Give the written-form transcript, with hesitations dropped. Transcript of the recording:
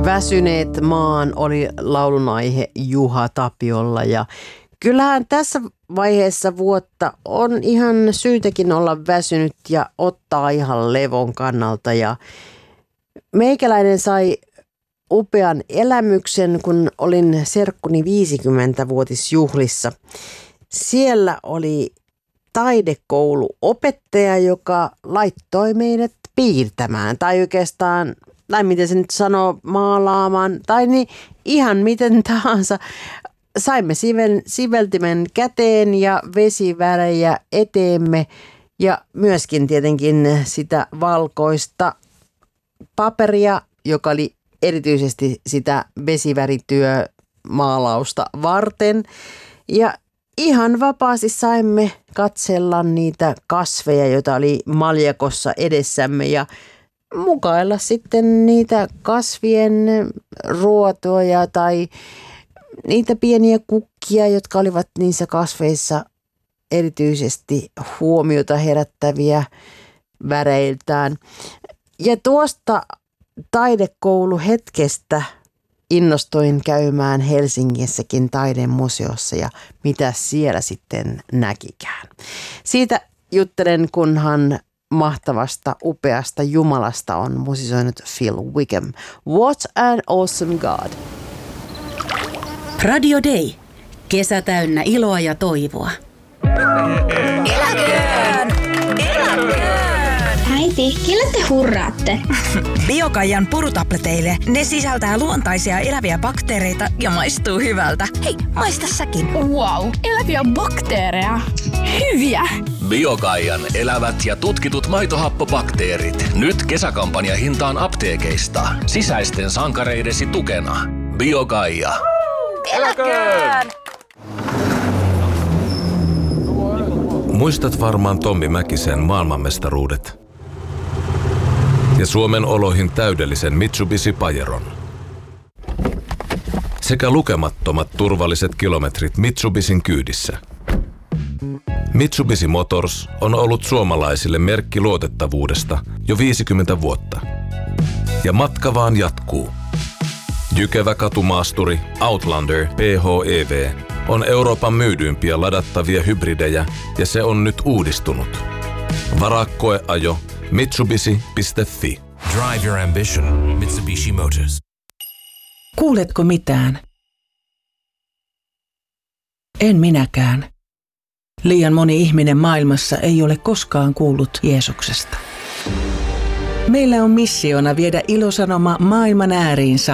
Väsyneet maan oli laulun aihe Juha Tapiolla ja kyllähän tässä vaiheessa vuotta on ihan syytäkin olla väsynyt ja ottaa ihan levon kannalta ja meikäläinen sai upean elämyksen, kun olin serkkuni 50-vuotisjuhlissa. Siellä oli taidekouluopettaja, joka laittoi meidät piirtämään tai oikeastaan, tai miten se nyt sanoo, maalaamaan tai niin ihan miten tahansa. Saimme siveltimen käteen ja vesivärejä eteemme ja myöskin tietenkin sitä valkoista paperia, joka oli erityisesti sitä vesivärityömaalausta varten. Ja ihan vapaasti saimme katsella niitä kasveja, joita oli maljakossa edessämme ja mukailla sitten niitä kasvien ruotoja tai niitä pieniä kukkia, jotka olivat niissä kasveissa erityisesti huomiota herättäviä väreiltään. Ja tuosta taidekouluhetkestä innostuin käymään Helsingissäkin taidemuseossa ja mitä siellä sitten näkikään. Siitä juttelen, kunhan mahtavasta, upeasta Jumalasta on musisoinut Phil Wickham. What an awesome God. Radio Day. Kesä täynnä iloa ja toivoa. Eläköön! Eläköön! Äiti, kelle te hurraatte? Biokaijan purutableteille. Ne sisältää luontaisia eläviä bakteereita ja maistuu hyvältä. Hei, maista säkin. Wow, eläviä bakteereja. Hyviä! Biokaijan elävät ja tutkitut maitohappobakteerit. Nyt kesäkampanja hintaan apteekeista. Sisäisten sankareidesi tukena. Biokaija. Eläköön! Muistat varmaan Tommi Mäkisen maailmanmestaruudet ja Suomen oloihin täydellisen Mitsubishi Pajeron. Sekä lukemattomat turvalliset kilometrit Mitsubishin kyydissä. Mitsubishi Motors on ollut suomalaisille merkki luotettavuudesta jo 50 vuotta. Ja matka vaan jatkuu. Jykevä katumaasturi Outlander PHEV on Euroopan myydyimpiä ladattavia hybridejä ja se on nyt uudistunut. Varaa koeajo Mitsubishi.fi. Drive your ambition. Mitsubishi Motors. Kuuletko mitään? En minäkään. Liian moni ihminen maailmassa ei ole koskaan kuullut Jeesuksesta. Meillä on missiona viedä ilosanoma maailman ääriin